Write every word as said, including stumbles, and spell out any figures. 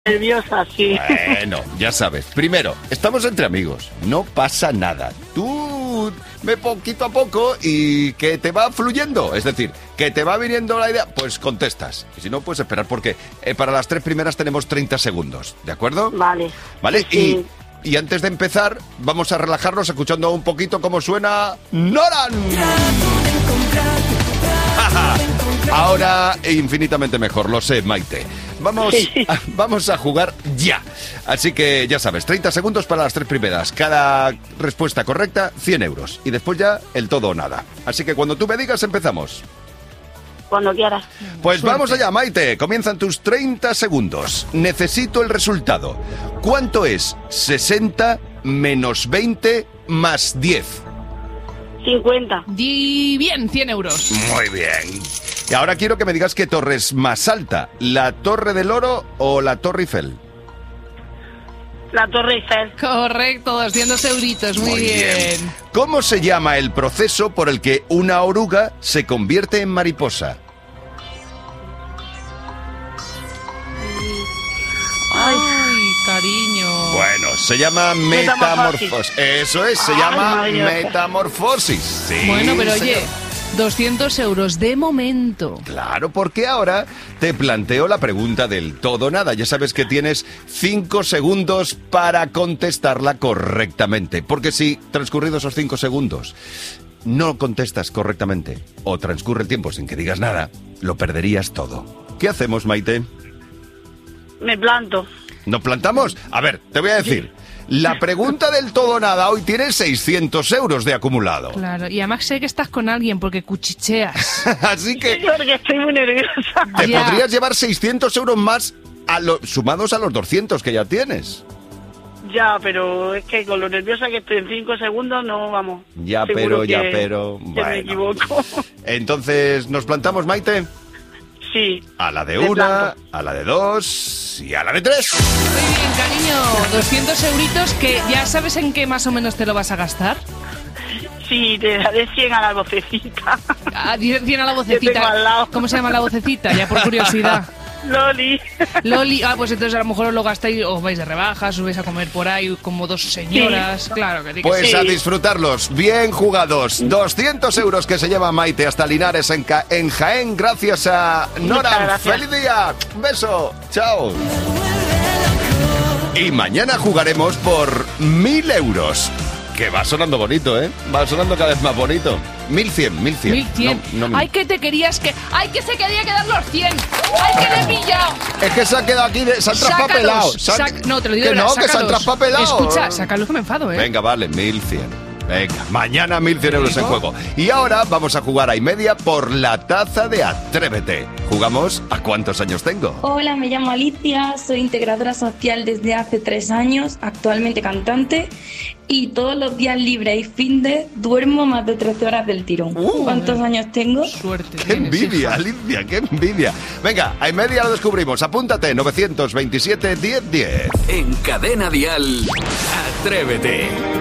Nerviosa, sí. Bueno, ya sabes. Primero, estamos entre amigos. No pasa nada. Tú ve poquito a poco y que te va fluyendo. Es decir, que te va viniendo la idea, pues contestas. Y si no, puedes esperar porque eh, para las tres primeras tenemos treinta segundos. ¿De acuerdo? Vale. Vale, Sí. y, y antes de empezar, vamos a relajarnos escuchando un poquito cómo suena Noran. Ahora infinitamente mejor, lo sé, Maite. Vamos, a, vamos a jugar ya. Así que ya sabes, treinta segundos para las tres primeras. Cada respuesta correcta, cien euros. Y después ya el todo o nada. Así que cuando tú me digas, empezamos. Cuando quieras. Pues Suerte. Vamos allá, Maite. Comienzan tus treinta segundos. Necesito el resultado. ¿Cuánto es sesenta menos veinte más diez? cincuenta. Y bien, cien euros. Muy bien. Y ahora quiero que me digas qué torre es más alta, ¿la Torre del Oro o la Torre Eiffel? La Torre Eiffel. Correcto, doscientos euritos, muy, muy bien. bien. ¿Cómo se llama el proceso por el que una oruga se convierte en mariposa? Ay, cariño. Bueno, se llama metamorfosis. metamorfosis. Eso es, se Ay, llama metamorfosis. Sí, bueno, pero señor. oye, doscientos euros de momento. Claro, porque ahora te planteo la pregunta del todo o nada. Ya sabes que tienes cinco segundos para contestarla correctamente. Porque si, transcurridos esos cinco segundos, no contestas correctamente o transcurre el tiempo sin que digas nada, lo perderías todo. ¿Qué hacemos, Maite? Me planto. ¿Nos plantamos? A ver, te voy a decir. La pregunta del todo o nada hoy tiene seiscientos euros de acumulado. Claro, y además sé que estás con alguien porque cuchicheas. Así que... Sí, porque estoy muy nerviosa. Te Ya. podrías llevar seiscientos euros más a lo, sumados a los doscientos que ya tienes. Ya, pero es que con lo nerviosa que estoy en cinco segundos no vamos. Ya, Seguro pero, ya, que- pero... que Bueno. me equivoco. Entonces, ¿nos plantamos, Maite? Sí. A la de Me una, planto. a la de dos y a la de tres. Muy bien, cariño, doscientos euritos que ya sabes en qué más o menos te lo vas a gastar. Sí, te daré cien a la vocecita. Ah, cien a la Yo tengo vocecita. al lado. ¿Cómo se llama la vocecita? Ya por curiosidad. Loli. Loli, ah, pues entonces a lo mejor os lo gastáis, os vais de rebajas, os vais a comer por ahí como dos señoras. Sí. Claro que sí que Pues sí. a disfrutarlos, bien jugados. doscientos euros que se lleva Maite hasta Linares en, Ca- en Jaén, gracias a Nora. gracias. ¡Feliz día! Beso, chao. Y mañana jugaremos por mil euros. Que va sonando bonito, ¿eh? Va sonando cada vez más bonito. Mil cien, mil cien. mil cien. No, no mil. Ay, que te querías que... Ay, que se quería quedar los cien. Ay, que le he pillado. Es que se ha quedado aquí, de, se han traspapelado. Sácalos. Se han- Sac- No, te lo digo Que de no, verdad, que se han sácalos. traspapelado. Escucha, sácalos que me enfado, ¿eh? Venga, vale, mil cien. Venga, mañana mil cien euros en juego. Y ahora vamos a jugar a y media por la taza de Atrévete. ¿Jugamos a cuántos años tengo? Hola, me llamo Alicia, soy integradora social desde hace tres años, actualmente cantante, y todos los días libres y fin de duermo más de trece horas del tirón. Uh. ¿Cuántos años tengo? Suerte. ¡Qué tienes, envidia, hija. Alicia, qué envidia! Venga, a y media lo descubrimos. Apúntate, novecientos veintisiete, diez diez. En Cadena Dial, Atrévete.